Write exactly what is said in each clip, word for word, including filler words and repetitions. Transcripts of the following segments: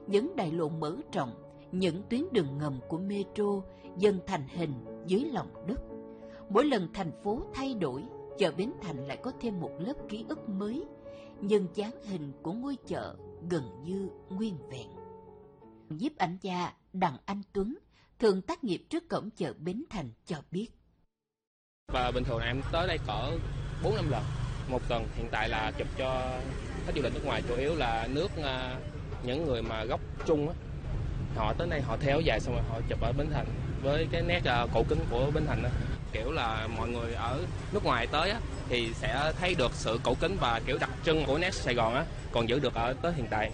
những đại lộ mở rộng, những tuyến đường ngầm của metro dần thành hình dưới lòng đất. Mỗi lần thành phố thay đổi, chợ Bến Thành lại có thêm một lớp ký ức mới, nhưng dáng hình của ngôi chợ gần như nguyên vẹn. Nhiếp ảnh gia Đặng Anh Tuấn, thường tác nghiệp trước cổng chợ Bến Thành cho biết. Và bình thường em tới đây cỡ bốn năm lần một tuần. Hiện tại là chụp cho khách du lịch nước ngoài, chủ yếu là nước những người mà gốc Trung á, họ tới đây họ theo dài xong rồi họ chụp ở Bến Thành với cái nét cổ kính của Bến Thành đó. Kiểu là mọi người ở nước ngoài tới á, thì sẽ thấy được sự cổ kính và kiểu đặc trưng của nét Sài Gòn á, còn giữ được ở tới hiện tại.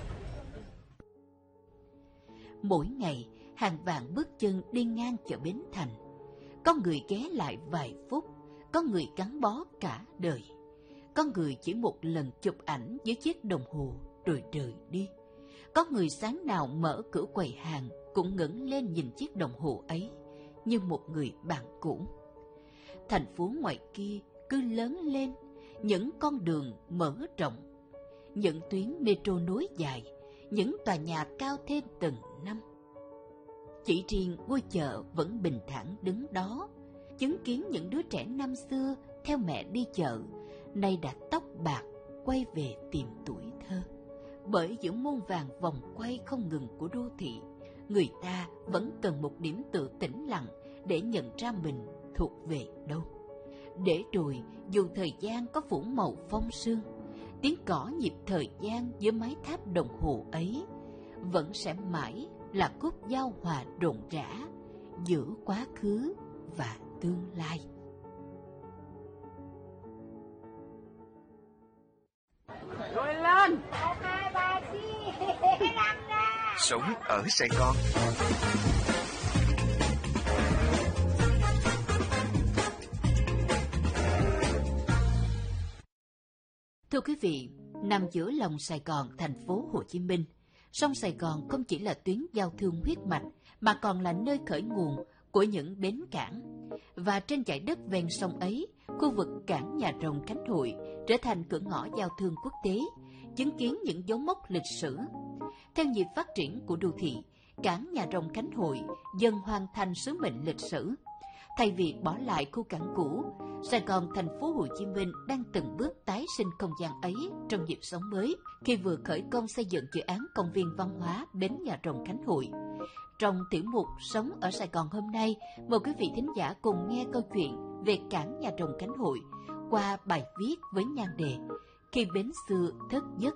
Mỗi ngày hàng vạn bước chân đi ngang chợ Bến Thành, có người ghé lại vài phút, có người gắn bó cả đời, có người chỉ một lần chụp ảnh với chiếc đồng hồ rồi rời đi, có người sáng nào mở cửa quầy hàng cũng ngẩng lên nhìn chiếc đồng hồ ấy như một người bạn cũ. Thành phố ngoài kia cứ lớn lên, những con đường mở rộng, những tuyến metro nối dài, những tòa nhà cao thêm từng năm. Chỉ riêng ngôi chợ vẫn bình thản đứng đó, chứng kiến những đứa trẻ năm xưa theo mẹ đi chợ, nay đã tóc bạc quay về tìm tuổi thơ. Bởi giữa muôn vàng vòng quay không ngừng của đô thị, người ta vẫn cần một điểm tựa tĩnh lặng để nhận ra mình thuộc về đâu. Để rồi dù thời gian có phủ màu phong sương, tiếng cỏ nhịp thời gian giữa mái tháp đồng hồ ấy vẫn sẽ mãi là khúc giao hòa rộn rã giữa quá khứ và tương lai. Rồi lên. Sống ở Sài Gòn. Thưa quý vị, nằm giữa lòng Sài Gòn, thành phố Hồ Chí Minh, sông Sài Gòn không chỉ là tuyến giao thương huyết mạch mà còn là nơi khởi nguồn của những bến cảng. Và trên dải đất ven sông ấy, khu vực cảng Nhà Rồng Khánh Hội trở thành cửa ngõ giao thương quốc tế, chứng kiến những dấu mốc lịch sử. Theo nhịp phát triển của đô thị, cảng Nhà Rồng Khánh Hội dần hoàn thành sứ mệnh lịch sử. Thay vì bỏ lại khu cảng cũ, Sài Gòn, thành phố Hồ Chí Minh đang từng bước tái sinh không gian ấy trong nhịp sống mới khi vừa khởi công xây dựng dự án công viên văn hóa Bến Nhà Rồng Khánh Hội. Trong tiểu mục Sống ở Sài Gòn hôm nay, mời quý vị thính giả cùng nghe câu chuyện về cảng Nhà Rồng Khánh Hội qua bài viết với nhan đề Khi bến xưa thất giấc.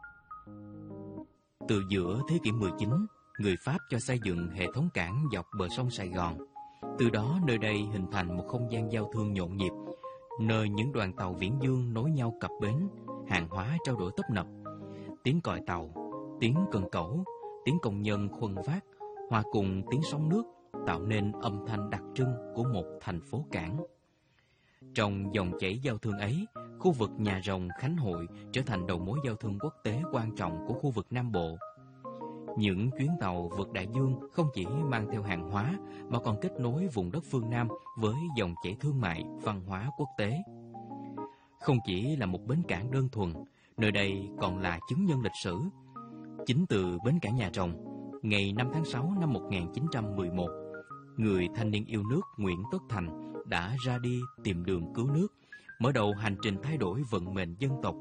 Từ giữa thế kỷ mười chín, người Pháp cho xây dựng hệ thống cảng dọc bờ sông Sài Gòn. Từ đó nơi đây hình thành một không gian giao thương nhộn nhịp, nơi những đoàn tàu viễn dương nối nhau cập bến, hàng hóa trao đổi tấp nập. Tiếng còi tàu, tiếng cần cẩu, tiếng công nhân khuân vác, hòa cùng tiếng sóng nước tạo nên âm thanh đặc trưng của một thành phố cảng. Trong dòng chảy giao thương ấy, khu vực Nhà Rồng Khánh Hội trở thành đầu mối giao thương quốc tế quan trọng của khu vực Nam Bộ. Những chuyến tàu vượt đại dương không chỉ mang theo hàng hóa mà còn kết nối vùng đất phương Nam với dòng chảy thương mại, văn hóa quốc tế. Không chỉ là một bến cảng đơn thuần, nơi đây còn là chứng nhân lịch sử. Chính từ bến cảng Nhà Rồng, ngày năm tháng sáu năm một nghìn chín trăm mười một, người thanh niên yêu nước Nguyễn Tất Thành đã ra đi tìm đường cứu nước, mở đầu hành trình thay đổi vận mệnh dân tộc.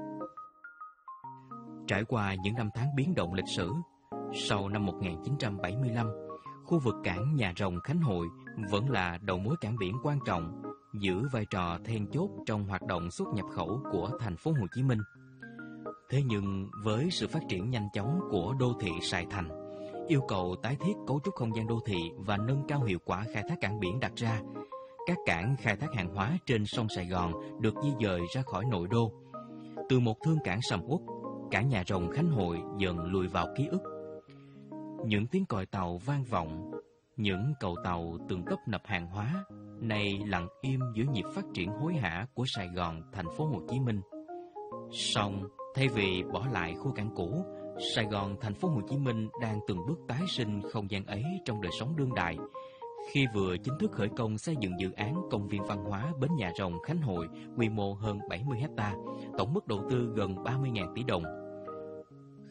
Trải qua những năm tháng biến động lịch sử, sau năm một nghìn chín trăm bảy mươi lăm, khu vực cảng Nhà Rồng Khánh Hội vẫn là đầu mối cảng biển quan trọng, giữ vai trò then chốt trong hoạt động xuất nhập khẩu của thành phố Hồ Chí Minh. Thế nhưng với sự phát triển nhanh chóng của đô thị Sài Thành, yêu cầu tái thiết cấu trúc không gian đô thị và nâng cao hiệu quả khai thác cảng biển đặt ra, các cảng khai thác hàng hóa trên sông Sài Gòn được di dời ra khỏi nội đô. Từ một thương cảng sầm uất, cảng Nhà Rồng Khánh Hội dần lùi vào ký ức. Những tiếng còi tàu vang vọng, những cầu tàu từng tấp nập hàng hóa, nay lặng im giữa nhịp phát triển hối hả của Sài Gòn, thành phố Hồ Chí Minh. Song, thay vì bỏ lại khu cảng cũ, Sài Gòn, thành phố Hồ Chí Minh đang từng bước tái sinh không gian ấy trong đời sống đương đại, khi vừa chính thức khởi công xây dựng dự án công viên văn hóa Bến Nhà Rồng Khánh Hội quy mô hơn bảy mươi héc ta, tổng mức đầu tư gần ba mươi nghìn tỷ đồng.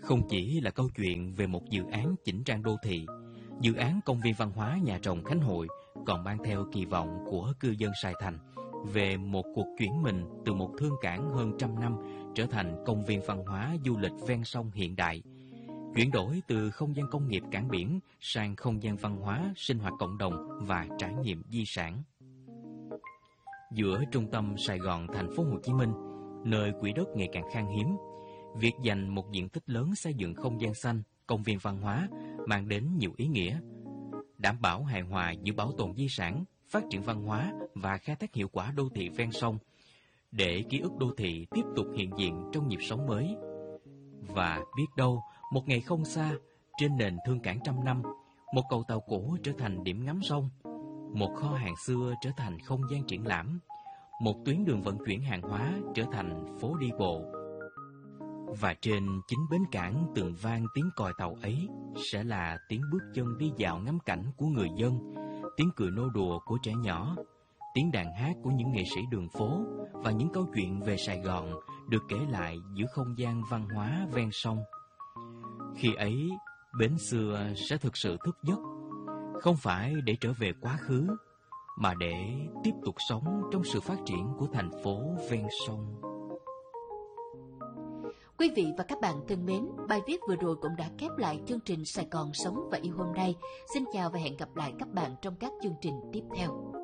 không chỉ là câu chuyện về một dự án chỉnh trang đô thị, dự án công viên văn hóa nhà rồng Khánh Hội còn mang theo kỳ vọng của cư dân Sài Thành về một cuộc chuyển mình từ một thương cảng hơn trăm năm trở thành công viên văn hóa du lịch ven sông hiện đại, chuyển đổi từ không gian công nghiệp cảng biển sang không gian văn hóa, sinh hoạt cộng đồng và trải nghiệm di sản. Giữa trung tâm Sài Gòn, thành phố Hồ Chí Minh, nơi quỹ đất ngày càng khan hiếm, việc dành một diện tích lớn xây dựng không gian xanh, công viên văn hóa mang đến nhiều ý nghĩa, đảm bảo hài hòa giữa bảo tồn di sản, phát triển văn hóa và khai thác hiệu quả đô thị ven sông, để ký ức đô thị tiếp tục hiện diện trong nhịp sống mới. Và biết đâu, một ngày không xa, trên nền thương cảng trăm năm, một cầu tàu cũ trở thành điểm ngắm sông, một kho hàng xưa trở thành không gian triển lãm, một tuyến đường vận chuyển hàng hóa trở thành phố đi bộ. Và trên chính bến cảng từng vang tiếng còi tàu ấy sẽ là tiếng bước chân đi dạo ngắm cảnh của người dân, tiếng cười nô đùa của trẻ nhỏ, tiếng đàn hát của những nghệ sĩ đường phố và những câu chuyện về Sài Gòn được kể lại giữa không gian văn hóa ven sông. Khi ấy, bến xưa sẽ thực sự thức giấc, không phải để trở về quá khứ, mà để tiếp tục sống trong sự phát triển của thành phố ven sông. Quý vị và các bạn thân mến, bài viết vừa rồi cũng đã khép lại chương trình Sài Gòn Sống và Yêu hôm nay. Xin chào và hẹn gặp lại các bạn trong các chương trình tiếp theo.